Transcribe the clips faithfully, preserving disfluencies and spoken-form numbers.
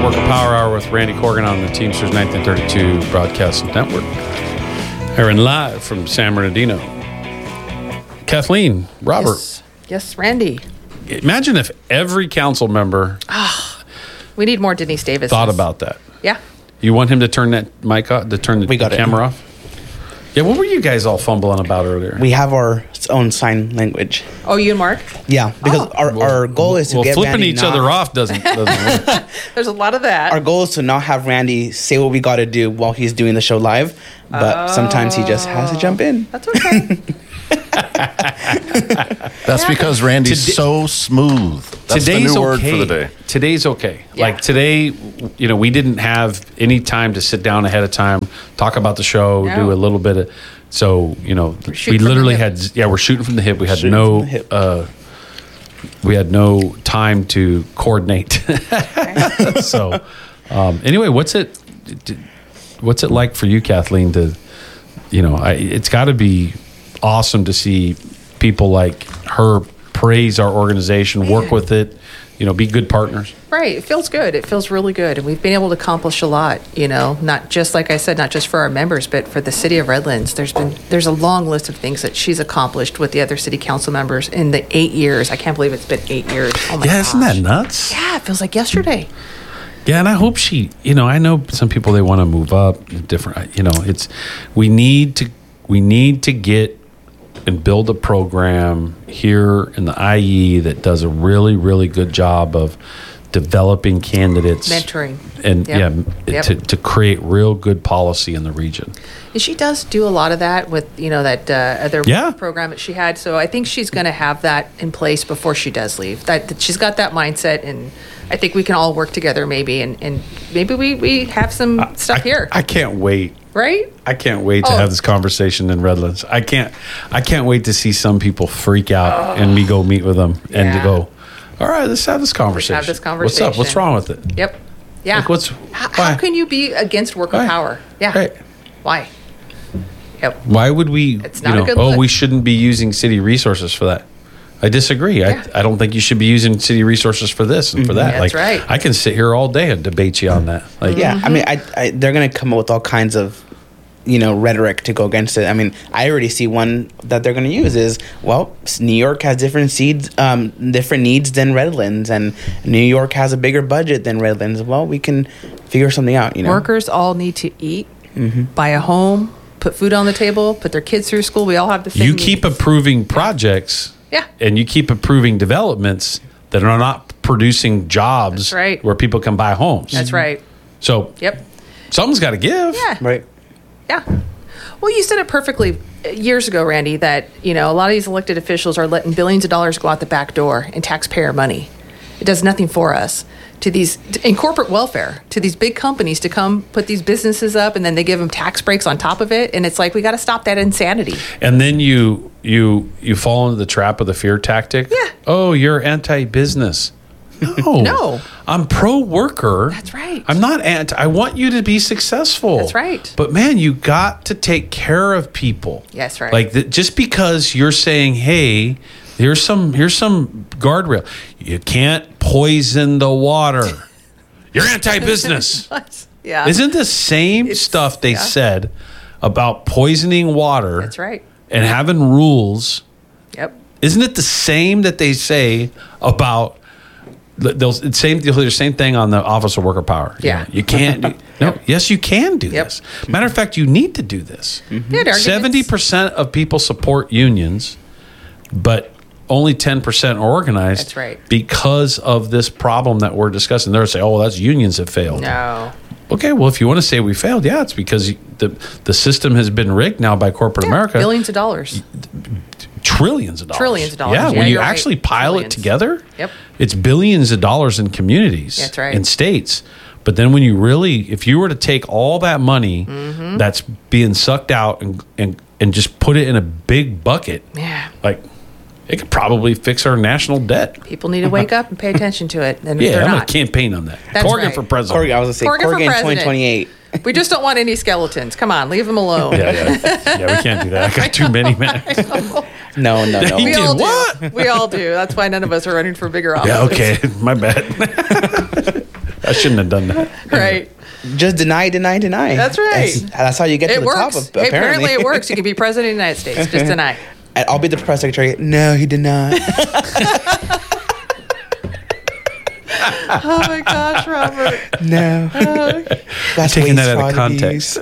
Worker Power Hour with Randy Corgan on the Teamsters nineteen thirty-two Broadcast Network. Airing live from San Bernardino. Kathleen, Robert. Yes, yes Randy. Imagine if every council member oh, we need more Denise Davis. thought about that. Yeah. You want him to turn that mic off, to turn the, We got the it. camera off? Yeah, what were you guys all fumbling about earlier? We have our own sign language. Oh, you and Mark? Yeah, because Oh. our, our goal is to well, get flipping Randy each not, other off doesn't, doesn't work. There's a lot of that. Our goal is to not have Randy say what we got to do while he's doing the show live, but sometimes he just has to jump in. That's okay. That's because Randy's Today- so smooth. That's Today's the new word okay. for the day. Today's okay. Yeah. Like today, you know, we didn't have any time to sit down ahead of time, talk about the show, No. do a little bit of. So you know, we shooting from the literally hip. had yeah, we're shooting from the hip. We had Shooting no, from the hip. uh, we had no time to coordinate. so um, anyway, what's it? What's it like for you, Kathleen? To you know, I, it's got to be awesome to see people like her praise our organization, work with it, you know, be good partners. Right. It feels good. It feels really good. And we've been able to accomplish a lot, you know, not just, like I said, not just for our members, but for the city of Redlands. There's been, there's a long list of things that she's accomplished with the other city council members in the eight years. I can't believe it's been eight years. Oh my Yeah, isn't that gosh. nuts? Yeah, it feels like yesterday. Yeah, and I hope she, you know, I know some people, they want to move up, different, you know, it's, we need to, we need to get and build a program here in the I E that does a really, really good job of developing candidates. Mentoring. And Yep. yeah, Yep. to, to create real good policy in the region. And she does do a lot of that with, you know, that uh, other Yeah. program that she had. So I think she's going to have that in place before she does leave. That, that she's got that mindset, and I think we can all work together maybe, and, and maybe we, we have some stuff I, here, I can't wait. right? I can't wait to Oh. have this conversation in Redlands. I can't. I can't wait to see some people freak out and me go meet with them and to Yeah. go. All right, let's have this conversation. this What's up? conversation. What's wrong with it? Yep. Yeah. Like, what's- how, why? how can you be against worker Why? power? Yeah. Right. Why? Yep. Why would we? It's you not a know, good oh, look. we shouldn't be using city resources for that. I disagree. Yeah. I, I don't think you should be using city resources for this and for that. That's like, right. I can sit here all day and debate you on that. Like, Yeah, I mean, I, I, they're going to come up with all kinds of, you know, rhetoric to go against it. I mean, I already see one that they're going to use is, well, New York has different seeds, um, different needs than Redlands, and New York has a bigger budget than Redlands. Well, we can figure something out, you know. Workers all need to eat, Mm-hmm. buy a home, put food on the table, put their kids through school. We all have the same you keep needs. approving projects. Yeah. And you keep approving developments that are not producing jobs. That's right. Where people can buy homes. That's right. So Yep. something's got to give. Yeah. Right. Yeah. Well, you said it perfectly years ago, Randy, that, you know, a lot of these elected officials are letting billions of dollars go out the back door in taxpayer money. It does nothing for us. To these, in corporate welfare, to these big companies to come put these businesses up, and then they give them tax breaks on top of it. And it's like, we got to stop that insanity. And then you you you fall into the trap of the fear tactic. Yeah. Oh, you're anti-business. No. No. I'm pro-worker. That's right. I'm not anti. I want you to be successful. That's right. But man, you got to take care of people. Yes, right. Like the, just because you're saying, hey, here's some here's some guardrail. You can't poison the water. You're anti-business. Yeah. Isn't the same It's- stuff they yeah. said about poisoning water? That's right. And having rules. Yep. Isn't it the same that they say about they'll same they'll do the same thing on the Office of Worker Power? You Yeah. know, you can't. Do, no, yes, you can do Yep. this. Matter of fact, you need to do this. Good Seventy arguments. percent of people support unions, but only ten percent are organized. That's right. Because of this problem that we're discussing. They'll say, "Oh, that's unions that failed." No. Okay, well, if you want to say we failed, yeah, it's because the the system has been rigged now by corporate Yeah, America. Billions of dollars. Trillions of dollars. Trillions of dollars. Yeah, Yeah, when you you're actually right. pile Trillions. it together, Yep. it's billions of dollars in communities. That's right. In states. But then when you really, if you were to take all that money Mm-hmm. that's being sucked out and, and, and just put it in a big bucket, Yeah. like it could probably fix our national debt. People need to wake up and pay attention to it. And Yeah, they're I'm going not. to campaign on that. That's Corgan right. for president. Corgan, I was going to say Corgan for Corgan, president. twenty twenty-eight. We just don't want any skeletons. Come on, leave them alone. Yeah, yeah. Yeah, we can't do that. I got too many, man. No, no, no. He We did all do. what? We all do. That's why none of us are running for bigger office. Yeah, okay. My bad. I shouldn't have done that. Right. Just deny, deny, deny. That's right. That's, that's how you get to It the works. top. Of, Hey, apparently. apparently it works. You can be president of the United States. Just deny. And I'll be the press secretary. No, he did not. Oh my gosh, Robert. No. That's Taking waste that out of quantities.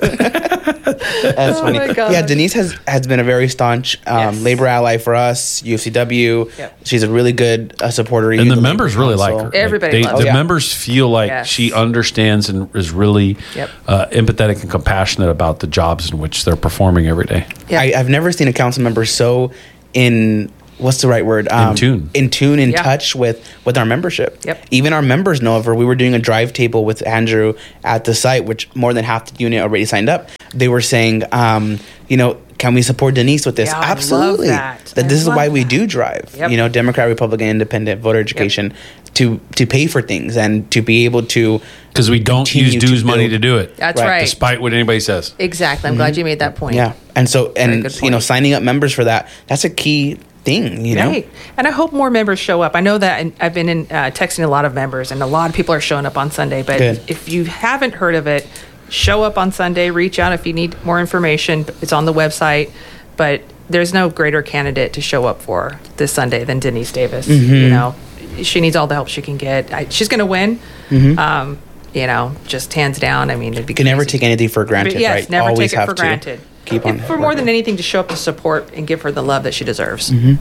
That's Oh funny. my gosh. Yeah, Denise has, has been a very staunch um, Yes. labor ally for us, U F C W. Yep. She's a really good uh, supporter. And the members really like her. Like, Everybody they, loves the her. members feel like Yes. she understands and is really Yep. uh, empathetic and compassionate about the jobs in which they're performing every day. Yeah. I, I've never seen a council member so in what's the right word? Um, tune. In tune, in Yeah. touch with with our membership. Yep. Even our members know of her. We were doing a drive table with Andrew at the site, which more than half the unit already signed up. They were saying, um, you know, can we support Denise with this? Yeah, I love Absolutely. that. I this is love why we that. do drive. Yep. You know, Democrat, Republican, Independent, voter education to to pay for things and to be able to Because we don't continue use to dues money build- to do it. That's Right. right. Despite what anybody says. Exactly. I'm glad you made that point. Yeah, and so and good you know, point. signing up members for that, that's a key thing. You know, Right. And I hope more members show up. I know that and I've been in, uh, texting a lot of members, and a lot of people are showing up on Sunday. But Good. if you haven't heard of it, show up on Sunday. Reach out if you need more information. It's on the website. But there's no greater candidate to show up for this Sunday than Denise Davis. Mm-hmm. You know, she needs all the help she can get. I, she's going to win. Um, you know, just hands down. I mean, it'd be you can never crazy. take anything for granted, But yes, right? never Always take it have for to granted. keep If- on for more than working. anything, to show up to support and give her the love that she deserves. Mm-hmm.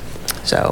So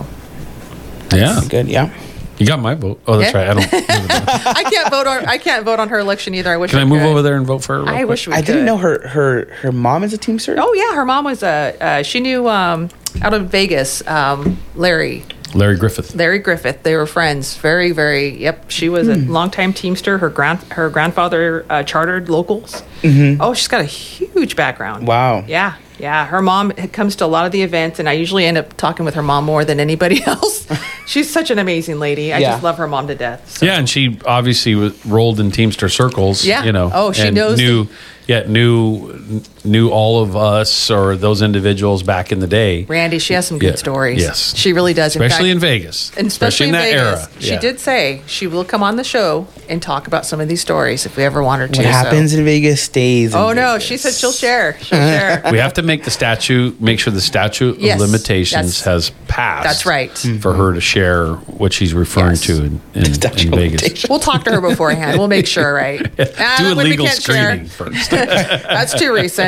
Yeah. Good, yeah. You got my vote. Oh, that's Yeah. right. I don't. live in that. I can't vote on I can't vote on her election either. I wish Can I I move could. over there and vote for her? real I quick? wish we I could. didn't know her her her mom is a Teamster. Oh yeah, her mom was a uh, she knew um, out of Vegas, um, Larry Larry Griffith. Larry Griffith. They were friends. Very very. Yep, she was a longtime Teamster. Her grand her grandfather uh, chartered locals. Mm-hmm. Oh, she's got a huge background. Wow. Yeah. Yeah, her mom comes to a lot of the events, and I usually end up talking with her mom more than anybody else. She's such an amazing lady. I Yeah. just love her mom to death. So. Yeah, and she obviously was rolled in Teamster circles. Yeah. You know. Oh, she and knows Knew, the- yeah, knew knew all of us or those individuals back in the day. Randy, she has some good Yeah, stories. yes. She really does. Especially in fact, Vegas. And especially, in, that Vegas. era. She Yeah. did say she will come on the show and talk about some of these stories if we ever want her to. What so- happens in Vegas stays. In Oh no, Vegas. she said she'll share. She'll share. We have to make the statute, make sure the statute Yes, of limitations that's- has passed. that's right. For her to share what she's referring Yes. to in, in, Statute in of Vegas. limitations. We'll talk to her beforehand. We'll make sure, right? Ah, Do a we legal can't share. screening first. That's too recent.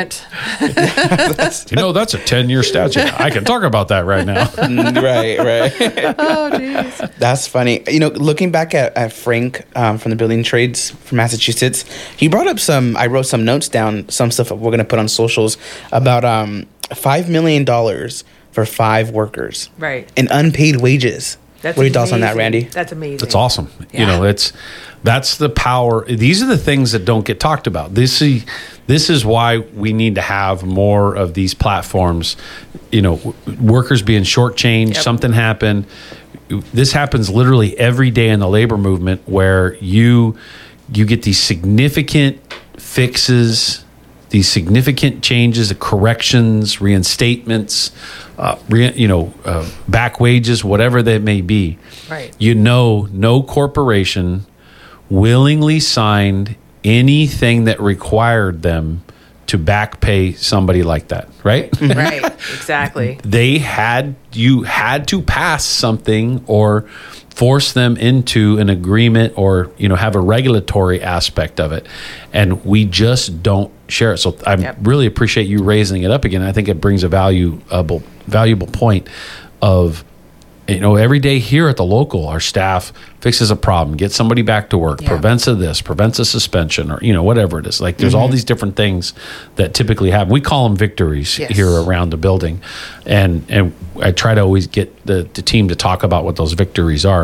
You know, that's a ten-year statute. I can talk about that right now. Mm, right, right. Oh, jeez. That's funny. You know, looking back at, at Frank um, from the Building Trades from Massachusetts, he brought up some. I wrote some notes down, some stuff we're going to put on socials about um, five million dollars for five workers, Right. and unpaid wages. That's what are your thoughts on that, amazing. Randy? That's amazing. That's awesome. You Yeah. know, it's that's the power. These are the things that don't get talked about. This is this is why we need to have more of these platforms. You know, w- workers being shortchanged. Yep. Something happened. This happens literally every day in the labor movement, where you you get these significant fixes, these significant changes, corrections, reinstatements, uh, re, you know, uh, back wages, whatever that may be. Right. You know, no corporation willingly signed anything that required them to back pay somebody like that, right? Right. Exactly. They had you had to pass something or force them into an agreement or you know have a regulatory aspect of it, and we just don't share it. So I Yep. really appreciate you raising it up again. I think it brings a valuable valuable point of you know every day here at the local, our staff fixes a problem, gets somebody back to work, Yeah. prevents a this, prevents a suspension, or you know whatever it is. Like there's all these different things that typically happen. We call them victories Yes. here around the building, and and I try to always get the, the team to talk about what those victories are.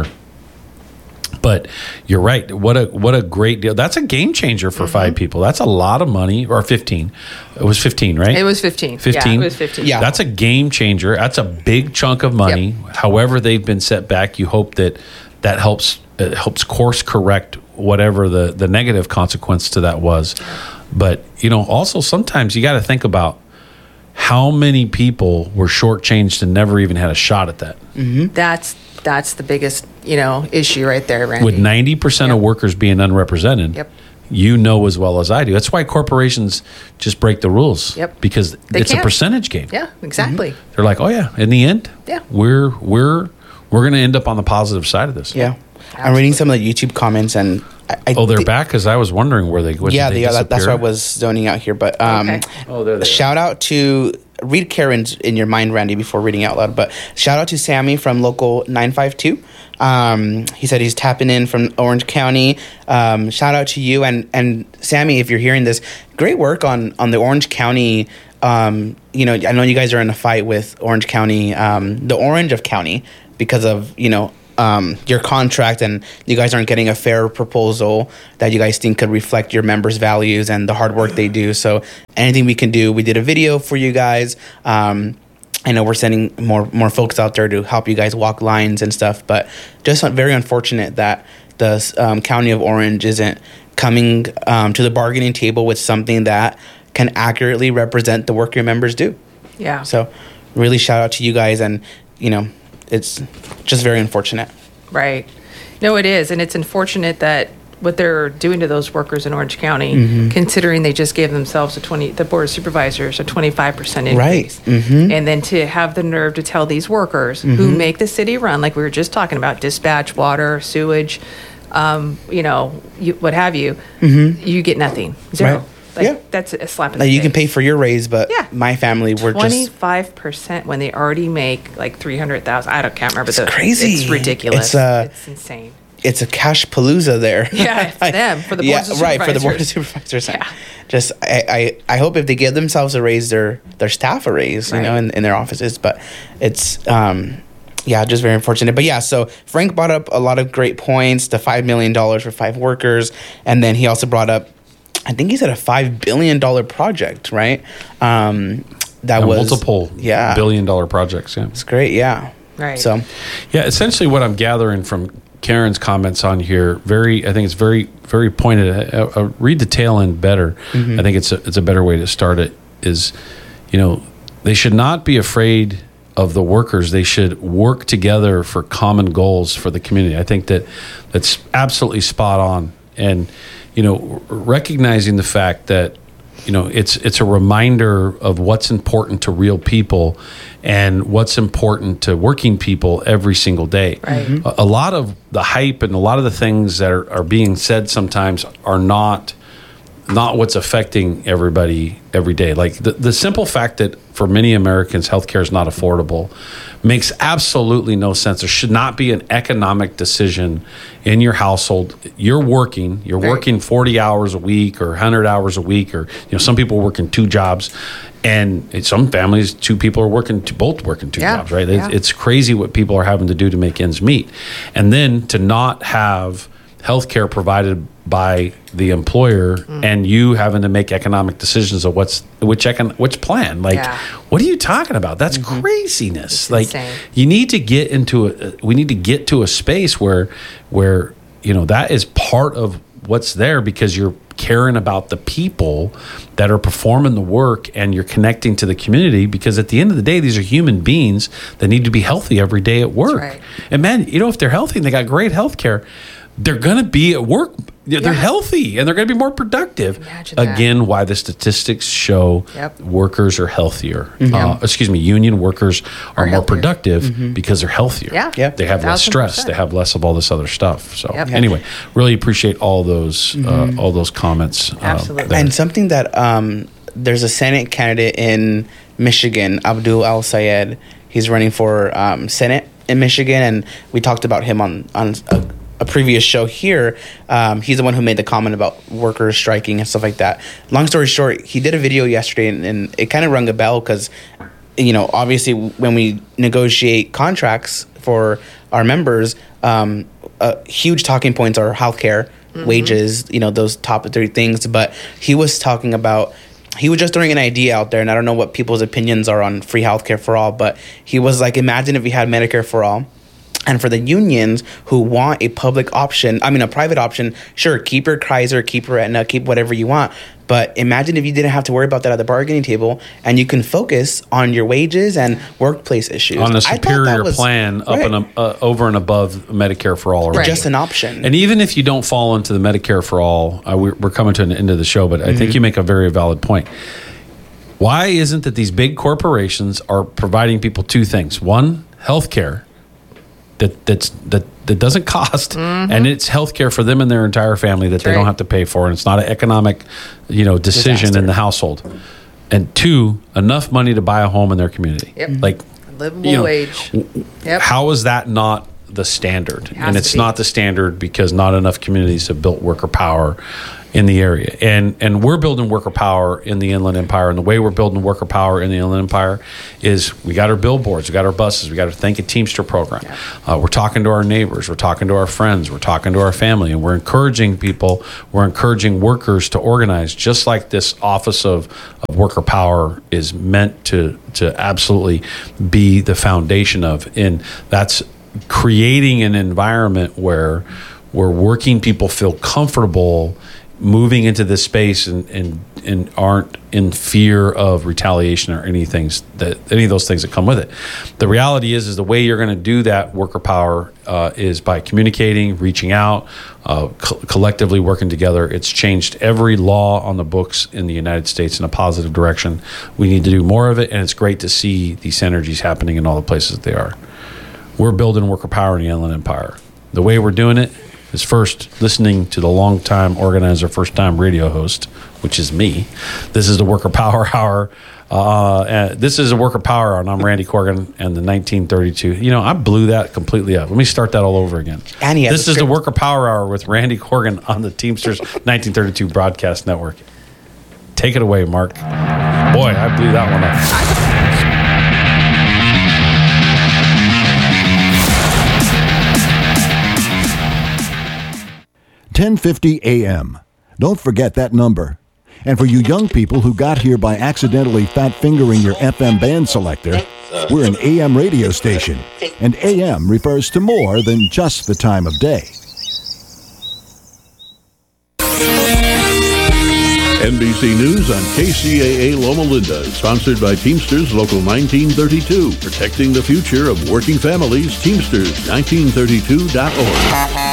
But you're right. What a what a great deal. That's a game changer for five people. That's a lot of money, or fifteen. It was fifteen, right? It was fifteen. fifteen. Yeah, it was fifteen. Yeah. That's a game changer. That's a big chunk of money. However, they've been set back. You hope that that helps it helps course correct whatever the the negative consequence to that was. But you know, also sometimes you got to think about how many people were shortchanged and never even had a shot at that. That's that's the biggest you know, issue right there, Randy. With ninety percent Yep. of workers being unrepresented, Yep. you know as well as I do. That's why corporations just break the rules. Yep. Because They it's can. a percentage game. Yeah, exactly. They're like, oh yeah, in the end, Yeah. we're we're we're going to end up on the positive side of this. Yeah. I'm reading some of the YouTube comments, and I, I Oh, they're thi- back? Because I was wondering where they went. Yeah, Did they, they yeah that, that's why I disappear? was zoning out here. But um, Okay. Oh, there they are. shout out to read Karen's in your mind, Randy, before reading out loud. But shout out to Sammy from local nine five two. Um, he said he's tapping in from Orange County. Um, shout out to you and and Sammy, if you're hearing this, great work on on the Orange County. Um, you know, I know you guys are in a fight with Orange County, um, the Orange of County, because of you know. Um, your contract, and you guys aren't getting a fair proposal that you guys think could reflect your members' values and the hard work they do. So anything we can do, we did a video for you guys. Um, I know we're sending more more folks out there to help you guys walk lines and stuff, but just very unfortunate that the um, County of Orange isn't coming um, to the bargaining table with something that can accurately represent the work your members do. Yeah. So really shout out to you guys, and you know, it's just very unfortunate. Right. No, it is. And it's unfortunate that what they're doing to those workers in Orange County, Mm-hmm. considering they just gave themselves a twenty, the Board of Supervisors, a twenty-five percent increase. Right. Mm-hmm. And then to have the nerve to tell these workers who make the city run, like we were just talking about, dispatch, water, sewage, um, you know, you, what have you, you get nothing. Zero. Right. Like, Yeah. that's a slap in Like the you can face. pay for your raise, but Yeah. my family we're just twenty-five percent when they already make like three hundred thousand. I don't can't remember. It's the, crazy. It's ridiculous. It's, uh, it's insane. it's a cash palooza there. Yeah, for them, for the yeah, boards of right for the board of supervisors. supervisors. Yeah. Just I, I I hope if they give themselves a raise, their their staff a raise, you know, Right. in, in their offices. But it's um yeah, just very unfortunate. But yeah, so Frank brought up a lot of great points. The five million dollars for five workers, and then he also brought up, I think he said a five billion dollar project, right? Um, that And was multiple yeah, billion dollar projects. Yeah. It's great, yeah. Right. So Yeah, essentially what I'm gathering from Karen's comments on here, very, I think it's very, very pointed. I, I, I read the tail end better. I think it's a, it's a better way to start it. Is, you know, they should not be afraid of the workers. They should work together for common goals for the community. I think that that's absolutely spot on. And, you know, recognizing the fact that, you know, it's it's a reminder of what's important to real people and what's important to working people every single day. Right. A, a lot of the hype and a lot of the things that are, are being said sometimes are not not what's affecting everybody every day. Like the, the simple fact that for many Americans, healthcare is not affordable makes absolutely no sense. There should not be an economic decision in your household. You're working, you're Right. working forty hours a week or one hundred hours a week, or, you know, some people working two jobs. And in some families, two people are working, two, both working two Yeah, jobs, right? yeah. It's, it's crazy what people are having to do to make ends meet. And then to not have health care provided by the employer Mm. and you having to make economic decisions of what's which econ, which plan. Like, Yeah. what are you talking about? That's craziness. It's like insane. you need to get into a we need to get to a space where where you know that is part of what's there, because you're caring about the people that are performing the work and you're connecting to the community, because at the end of the day, these are human beings that need to be healthy every day at work. right. And man, you know, if they're healthy and they got great health care, they're going to be at work. They're Yeah. healthy and they're going to be more productive. Imagine that. Again, why the statistics show Yep. workers are healthier. Mm-hmm. Uh, excuse me, union workers are, Are more healthier. productive because they're healthier. Yeah. Yeah. They have less Thousand stress. percent. They have less of all this other stuff. So Yep. anyway, really appreciate all those uh, all those comments. uh, Absolutely. there. And something that um, there's a Senate candidate in Michigan, Abdul Al Sayed. He's running for um, Senate in Michigan, and we talked about him on on a, a previous show here. Um, he's the one who made the comment about workers striking and stuff like that. Long story short, he did a video yesterday, and, and it kind of rung a bell because, you know, obviously when we negotiate contracts for our members, um, uh, huge talking points are healthcare, wages, you know, those top three things. But he was talking about, he was just throwing an idea out there, and I don't know what people's opinions are on free healthcare for all, but he was like, imagine if we had Medicare for all, And for the unions who want a public option, I mean, a private option, sure, keep your Kaiser, keep your Aetna, keep whatever you want. But imagine if you didn't have to worry about that at the bargaining table and you can focus on your wages and workplace issues. On a I thought that superior was- plan up right. and uh, over and above Medicare for all. Already. Just an option. And even if you don't fall into the Medicare for all, uh, we're, we're coming to an end of the show, but I Mm-hmm. think you make a very valid point. Why isn't it these big corporations are providing people two things? One, healthcare that that's that that doesn't cost, Mm-hmm. and it's healthcare for them and their entire family that they right. don't have to pay for, and it's not an economic, you know, decision Disaster. in the household. And two, enough money to buy a home in their community. Yep. Like Livable you know, wage. Yep. How is that not the standard? Has And to it's be. not the standard because not enough communities have built worker power in the area. And and we're building worker power in the Inland Empire. And the way we're building worker power in the Inland Empire is we got our billboards, we got our buses, we got our Think a Teamster program. Yeah. Uh, we're talking to our neighbors, we're talking to our friends, we're talking to our family, and we're encouraging people, we're encouraging workers to organize, just like this Office of, of Worker Power is meant to to absolutely be the foundation of. And that's creating an environment where where working people feel comfortable moving into this space and, and and aren't in fear of retaliation or anything that any of those things that come with it. The reality is, is the way you're going to do that worker power uh, is by communicating, reaching out, uh, co- collectively working together. It's changed every law on the books in the United States in a positive direction. We need to do more of it, and it's great to see these synergies happening in all the places that they are. We're building worker power in the Inland Empire. The way we're doing it is first listening to the longtime organizer, first-time radio host, which is me. This is the Worker Power Hour. Uh, and this is a Worker Power Hour, and I'm Randy Corgan and the nineteen thirty-two. You know, I blew that completely up. Let me start that all over again. And he has this a is the script. Worker Power Hour with Randy Corgan on the Teamsters nineteen thirty-two Broadcast Network. Take it away, Mark. Boy, I blew that one up. ten fifty a.m. Don't forget that number. And for you young people who got here by accidentally fat-fingering your F M band selector, we're an A M radio station. And A M refers to more than just the time of day. N B C News on K C A A Loma Linda, sponsored by Teamsters Local nineteen thirty-two, protecting the future of working families. Teamsters nineteen thirty-two dot org.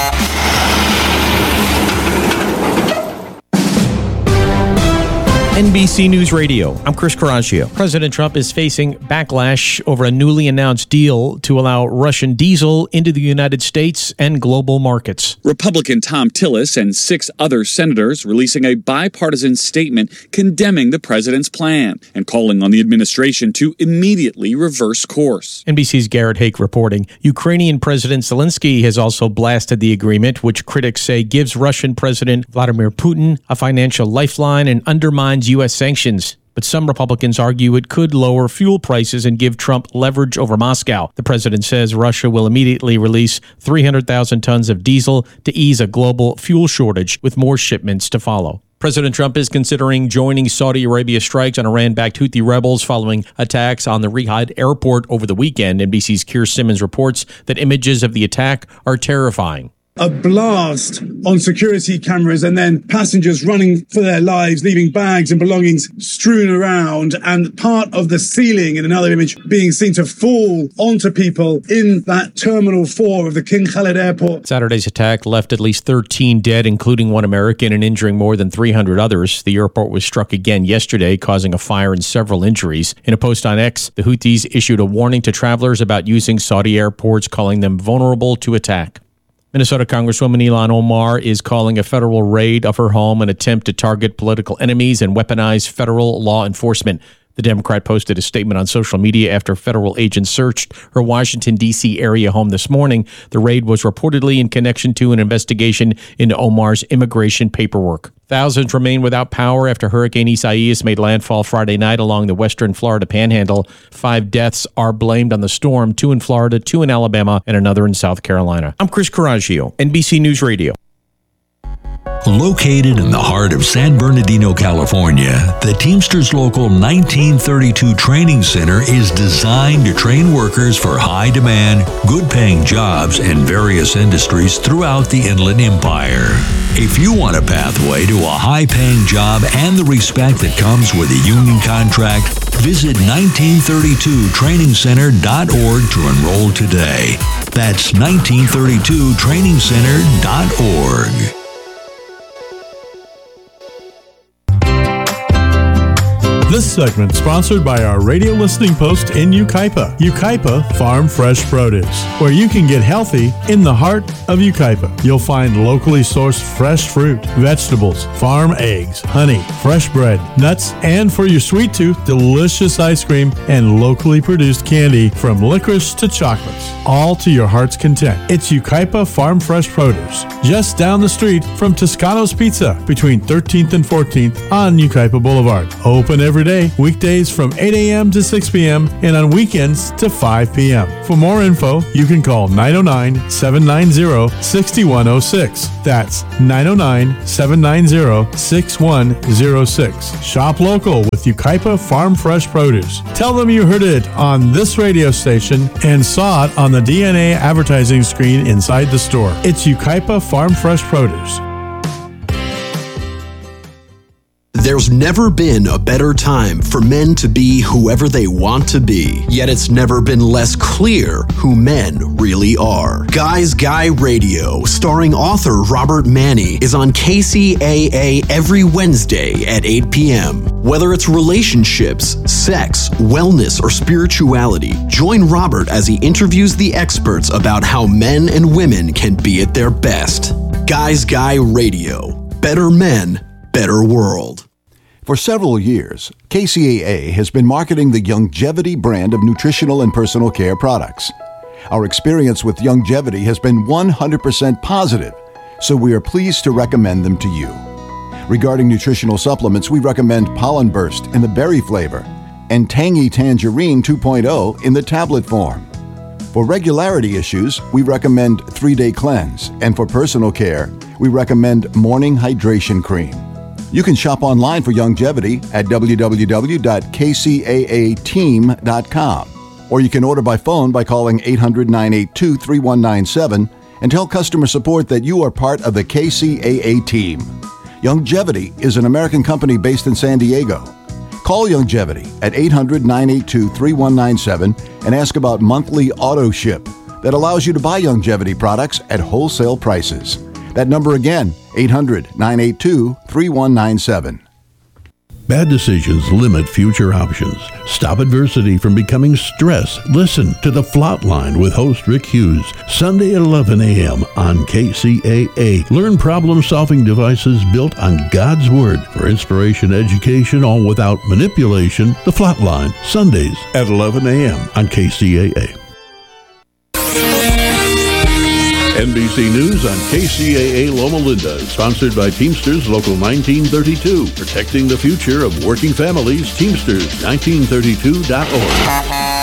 N B C News Radio. I'm Chris Caraccio. President Trump is facing backlash over a newly announced deal to allow Russian diesel into the United States and global markets. Republican Tom Tillis and six other senators releasing a bipartisan statement condemning the president's plan and calling on the administration to immediately reverse course. N B C's Garrett Hake reporting. Ukrainian President Zelensky has also blasted the agreement, which critics say gives Russian President Vladimir Putin a financial lifeline and undermines U S sanctions. But some Republicans argue it could lower fuel prices and give Trump leverage over Moscow. The president says Russia will immediately release three hundred thousand tons of diesel to ease a global fuel shortage, with more shipments to follow. President Trump is considering joining Saudi Arabia's strikes on Iran-backed Houthi rebels following attacks on the Riyadh airport over the weekend. N B C's Keir Simmons reports that images of the attack are terrifying. A blast on security cameras and then passengers running for their lives, leaving bags and belongings strewn around, and part of the ceiling in another image being seen to fall onto people in that Terminal four of the King Khalid Airport. Saturday's attack left at least thirteen dead, including one American, and injuring more than three hundred others. The airport was struck again yesterday, causing a fire and several injuries. In a post on X, the Houthis issued a warning to travelers about using Saudi airports, calling them vulnerable to attack. Minnesota Congresswoman Ilhan Omar is calling a federal raid of her home an attempt to target political enemies and weaponize federal law enforcement. The Democrat posted a statement on social media after federal agents searched her Washington, D C area home this morning. The raid was reportedly in connection to an investigation into Omar's immigration paperwork. Thousands remain without power after Hurricane Isaias made landfall Friday night along the western Florida panhandle. Five deaths are blamed on the storm, two in Florida, two in Alabama, and another in South Carolina. I'm Chris Caraccio, N B C News Radio. Located in the heart of San Bernardino, California, the Teamsters Local nineteen thirty-two Training Center is designed to train workers for high-demand, good-paying jobs in various industries throughout the Inland Empire. If you want a pathway to a high-paying job and the respect that comes with a union contract, visit nineteen thirty-two training center dot org to enroll today. That's nineteen thirty-two training center dot org. This segment sponsored by our radio listening post in Yucaipa, Yucaipa Farm Fresh Produce, where you can get healthy in the heart of Yucaipa. You'll find locally sourced fresh fruit, vegetables, farm eggs, honey, fresh bread, nuts, and for your sweet tooth, delicious ice cream and locally produced candy from licorice to chocolates, all to your heart's content. It's Yucaipa Farm Fresh Produce, just down the street from Toscano's Pizza between thirteenth and fourteenth on Yucaipa Boulevard. Open every day, weekdays from eight a.m. to six p.m. and on weekends to five p.m. For more info, you can call nine oh nine, seven nine zero, six one oh six. That's nine oh nine, seven nine zero, six one oh six. Shop local with Yucaipa Farm Fresh Produce. Tell them you heard it on this radio station and saw it on the D N A advertising screen inside the store. It's Yucaipa Farm Fresh Produce. There's never been a better time for men to be whoever they want to be, yet it's never been less clear who men really are. Guys Guy Radio, starring author Robert Manni, is on K C A A every Wednesday at eight p.m. Whether it's relationships, sex, wellness, or spirituality, join Robert as he interviews the experts about how men and women can be at their best. Guys Guy Radio. Better men, better world. For several years, K C A A has been marketing the Youngevity brand of nutritional and personal care products. Our experience with Youngevity has been one hundred percent positive, so we are pleased to recommend them to you. Regarding nutritional supplements, we recommend Pollen Burst in the berry flavor and Tangy Tangerine two point oh in the tablet form. For regularity issues, we recommend three-day cleanse, and for personal care, we recommend morning hydration cream. You can shop online for Youngevity at w w w dot k c a a team dot com, or you can order by phone by calling eight hundred, nine eight two, three one nine seven and tell customer support that you are part of the K C A A team. Youngevity is an American company based in San Diego. Call Youngevity at eight hundred, nine eight two, three one nine seven and ask about monthly auto ship that allows you to buy Youngevity products at wholesale prices. That number again, eight hundred, nine eight two, three one nine seven. Bad decisions limit future options. Stop adversity from becoming stress. Listen to The Flatline with host Rick Hughes, Sunday at eleven a.m. on K C A A. Learn problem-solving devices built on God's Word for inspiration, education, all without manipulation. The Flatline, Sundays at eleven a.m. on K C A A. N B C News on K C A A Loma Linda, sponsored by Teamsters Local nineteen thirty-two, protecting the future of working families. Teamsters nineteen thirty-two dot org.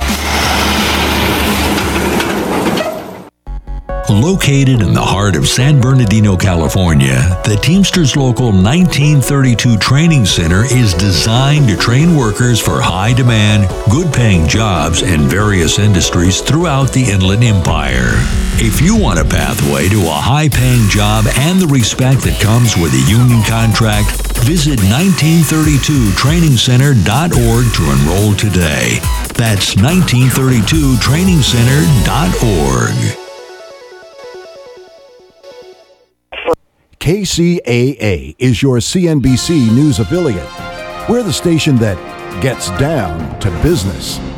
Located in the heart of San Bernardino, California, the Teamsters Local nineteen thirty-two Training Center is designed to train workers for high-demand, good-paying jobs in various industries throughout the Inland Empire. If you want a pathway to a high-paying job and the respect that comes with a union contract, visit nineteen thirty-two training center dot org to enroll today. That's nineteen thirty-two training center dot org. K C A A is your C N B C News affiliate. We're the station that gets down to business.